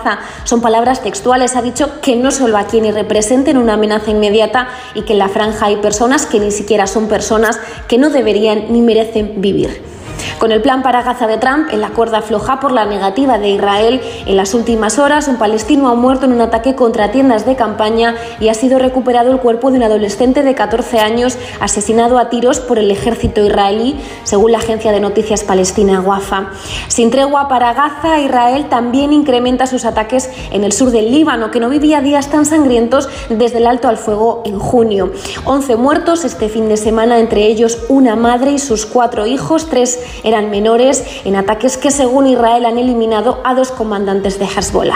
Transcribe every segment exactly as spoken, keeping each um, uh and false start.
Gaza son palabras textuales. Ha dicho que no solo aquí ni representen una amenaza inmediata y que en la franja hay personas que ni siquiera son personas, que no deberían ni merecen vivir. Con el plan para Gaza de Trump, en la cuerda floja por la negativa de Israel, en las últimas horas un palestino ha muerto en un ataque contra tiendas de campaña y ha sido recuperado el cuerpo de un adolescente de catorce años asesinado a tiros por el ejército israelí, según la agencia de noticias palestina Wafa. Sin tregua para Gaza, Israel también incrementa sus ataques en el sur del Líbano, que no vivía días tan sangrientos desde el alto al fuego en junio. once muertos este fin de semana, entre ellos una madre y sus cuatro hijos, tres eran menores, en ataques que según Israel han eliminado a dos comandantes de Hezbollah.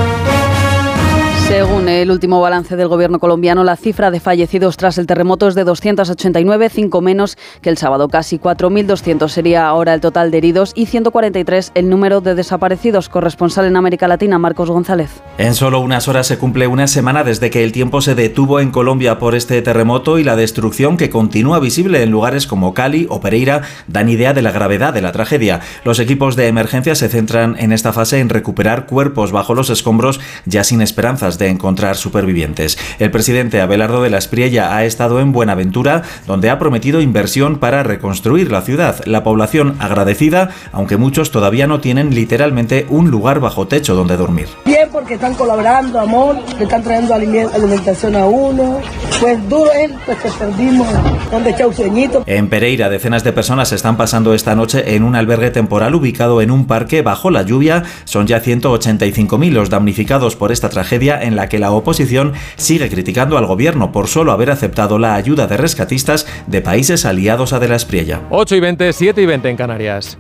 Según el último balance del gobierno colombiano, la cifra de fallecidos tras el terremoto es de doscientos ochenta y nueve, cinco menos que el sábado. Casi cuatro mil doscientos sería ahora el total de heridos y ciento cuarenta y tres el número de desaparecidos. Corresponsal en América Latina, Marcos González. En solo unas horas se cumple una semana desde que el tiempo se detuvo en Colombia por este terremoto, y la destrucción que continúa visible en lugares como Cali o Pereira dan idea de la gravedad de la tragedia. Los equipos de emergencia se centran en esta fase en recuperar cuerpos bajo los escombros, ya sin esperanzas de encontrar supervivientes. El presidente Abelardo de la Espriella ha estado en Buenaventura, donde ha prometido inversión para reconstruir la ciudad. La población agradecida, aunque muchos todavía no tienen literalmente un lugar bajo techo donde dormir. Bien, porque están colaborando, amor, le están trayendo alimentación a uno. Pues duro es pues que perdimos donde echar un sueñito. En Pereira, decenas de personas están pasando esta noche en un albergue temporal ubicado en un parque bajo la lluvia. Son ya ciento ochenta y cinco mil los damnificados por esta tragedia, en la que la oposición sigue criticando al gobierno por solo haber aceptado la ayuda de rescatistas de países aliados a de la Espriella. ocho y veinte, siete y veinte en Canarias.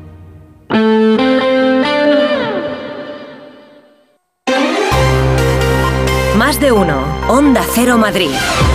Más de uno. Onda Cero Madrid.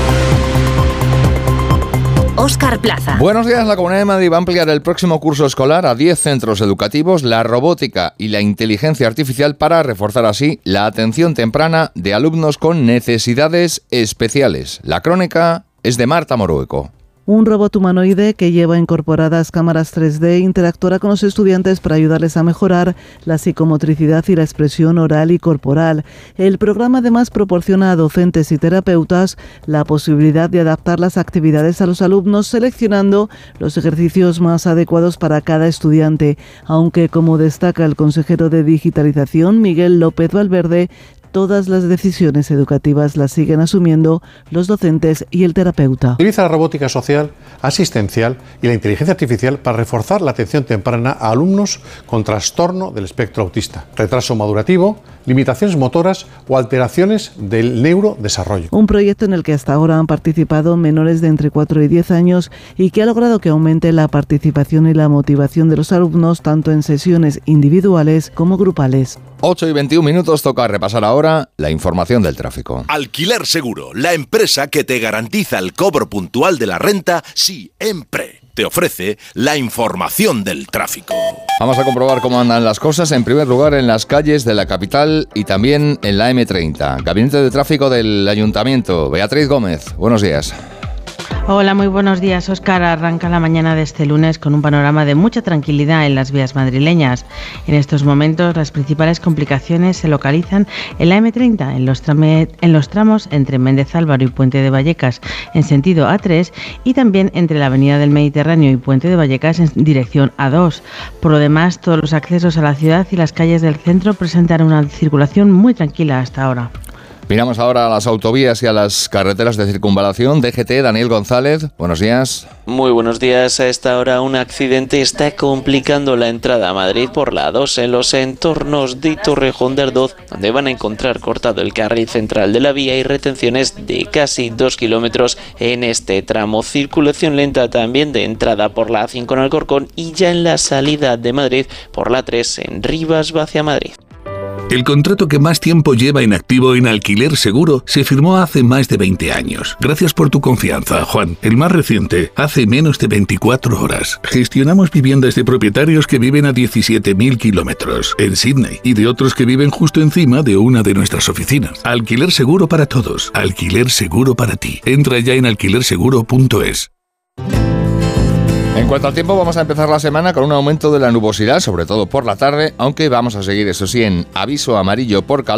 Óscar Plaza. Buenos días. La Comunidad de Madrid va a ampliar el próximo curso escolar a diez centros educativos la robótica y la inteligencia artificial para reforzar así la atención temprana de alumnos con necesidades especiales. La crónica es de Marta Morueco. Un robot humanoide que lleva incorporadas cámaras tres D interactuará con los estudiantes para ayudarles a mejorar la psicomotricidad y la expresión oral y corporal. El programa además proporciona a docentes y terapeutas la posibilidad de adaptar las actividades a los alumnos, seleccionando los ejercicios más adecuados para cada estudiante, aunque, como destaca el consejero de Digitalización, Miguel López Valverde, todas las decisiones educativas las siguen asumiendo los docentes y el terapeuta. Utiliza la robótica social, asistencial y la inteligencia artificial para reforzar la atención temprana a alumnos con trastorno del espectro autista, retraso madurativo, limitaciones motoras o alteraciones del neurodesarrollo. Un proyecto en el que hasta ahora han participado menores de entre cuatro y diez años y que ha logrado que aumente la participación y la motivación de los alumnos tanto en sesiones individuales como grupales. ocho y veintiún minutos, toca repasar ahora la información del tráfico. Alquiler Seguro, la empresa que te garantiza el cobro puntual de la renta siempre. Te ofrece la información del tráfico. Vamos a comprobar cómo andan las cosas. En primer lugar, en las calles de la capital y también en la eme treinta. Gabinete de Tráfico del Ayuntamiento. Beatriz Gómez, buenos días. Hola, muy buenos días, Óscar. Arranca la mañana de este lunes con un panorama de mucha tranquilidad en las vías madrileñas. En estos momentos, las principales complicaciones se localizan en la eme treinta, en los, trame, en los tramos entre Méndez Álvaro y Puente de Vallecas en sentido a tres y también entre la Avenida del Mediterráneo y Puente de Vallecas en dirección a dos. Por lo demás, todos los accesos a la ciudad y las calles del centro presentan una circulación muy tranquila hasta ahora. Miramos ahora a las autovías y a las carreteras de circunvalación. D G T, Daniel González, buenos días. Muy buenos días. A esta hora un accidente está complicando la entrada a Madrid por la dos en los entornos de Torrejón de Ardoz, donde van a encontrar cortado el carril central de la vía y retenciones de casi dos kilómetros en este tramo. Circulación lenta también de entrada por la a cinco en Alcorcón y ya en la salida de Madrid por la tres en Rivas hacia Madrid. El contrato que más tiempo lleva en activo en Alquiler Seguro se firmó hace más de veinte años. Gracias por tu confianza, Juan. El más reciente, hace menos de veinticuatro horas. Gestionamos viviendas de propietarios que viven a diecisiete mil kilómetros en Sydney y de otros que viven justo encima de una de nuestras oficinas. Alquiler Seguro para todos. Alquiler Seguro para ti. Entra ya en alquiler seguro punto es. En cuanto al tiempo, vamos a empezar la semana con un aumento de la nubosidad, sobre todo por la tarde, aunque vamos a seguir, eso sí, en aviso amarillo por calor.